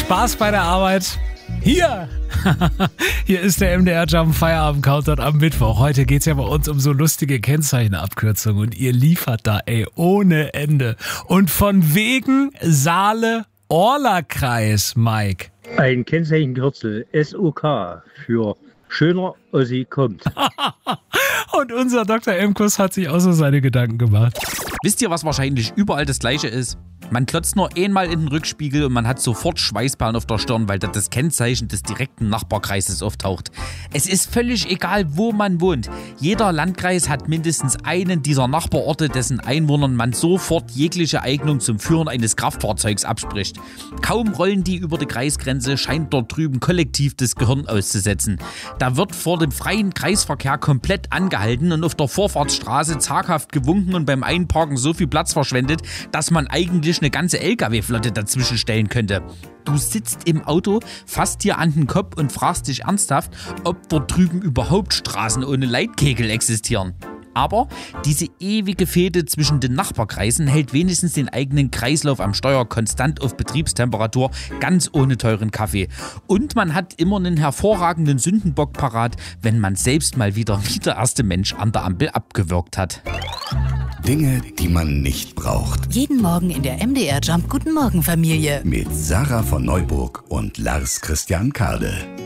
Spaß bei der Arbeit. Hier ist der MDR Jump Feierabend Countdown am Mittwoch. Heute geht's ja bei uns um so lustige Kennzeichenabkürzungen und ihr liefert da ohne Ende. Und von wegen Saale-Orla-Kreis, Mike. Ein Kennzeichenkürzel SOK für schöner Ossi kommt. Und unser Dr. Emkus hat sich auch so seine Gedanken gemacht. Wisst ihr, was wahrscheinlich überall das Gleiche ist? Man klotzt nur einmal in den Rückspiegel und man hat sofort Schweißperlen auf der Stirn, weil da das Kennzeichen des direkten Nachbarkreises auftaucht. Es ist völlig egal, wo man wohnt. Jeder Landkreis hat mindestens einen dieser Nachbarorte, dessen Einwohnern man sofort jegliche Eignung zum Führen eines Kraftfahrzeugs abspricht. Kaum rollen die über die Kreisgrenze, scheint dort drüben kollektiv das Gehirn auszusetzen. Da wird vor dem freien Kreisverkehr komplett angehalten und auf der Vorfahrtsstraße zaghaft gewunken und beim Einparken so viel Platz verschwendet, dass man eigentlich eine ganze LKW-Flotte dazwischen stellen könnte. Du sitzt im Auto, fasst dir an den Kopf und fragst dich ernsthaft, ob dort drüben überhaupt Straßen ohne Leitkegel existieren. Aber diese ewige Fehde zwischen den Nachbarkreisen hält wenigstens den eigenen Kreislauf am Steuer konstant auf Betriebstemperatur, ganz ohne teuren Kaffee. Und man hat immer einen hervorragenden Sündenbock parat, wenn man selbst mal wieder wie der erste Mensch an der Ampel abgewürgt hat. Dinge, die man nicht braucht. Jeden Morgen in der MDR Jump Guten Morgen Familie. Mit Sarah von Neuburg und Lars Christian Kade.